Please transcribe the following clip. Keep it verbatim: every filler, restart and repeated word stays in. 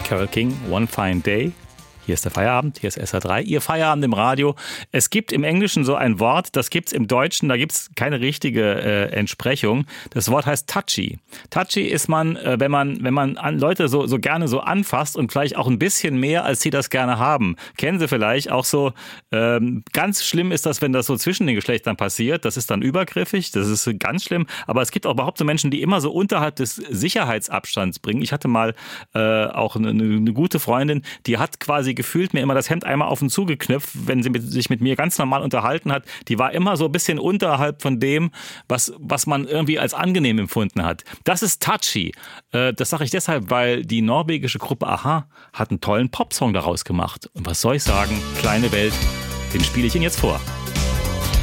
Carole King, One Fine Day. Hier ist der Feierabend, hier ist S R drei, Ihr Feierabend im Radio. Es gibt im Englischen so ein Wort, das gibt es im Deutschen, da gibt es keine richtige äh, Entsprechung. Das Wort heißt touchy. Touchy ist man, äh, wenn man wenn man an Leute so, so gerne so anfasst und vielleicht auch ein bisschen mehr, als sie das gerne haben. Kennen Sie vielleicht auch so, ähm, ganz schlimm ist das, wenn das so zwischen den Geschlechtern passiert. Das ist dann übergriffig, das ist ganz schlimm. Aber es gibt auch überhaupt so Menschen, die immer so unterhalb des Sicherheitsabstands bringen. Ich hatte mal äh, auch eine, eine gute Freundin, die hat quasi gefühlt mir immer das Hemd einmal auf und zu geknüpft, wenn sie mit, sich mit mir ganz normal unterhalten hat. Die war immer so ein bisschen unterhalb von dem, was, was man irgendwie als angenehm empfunden hat. Das ist touchy. Äh, das sage ich deshalb, weil die norwegische Gruppe a-ha hat einen tollen Popsong daraus gemacht. Und was soll ich sagen? Kleine Welt, den spiele ich Ihnen jetzt vor.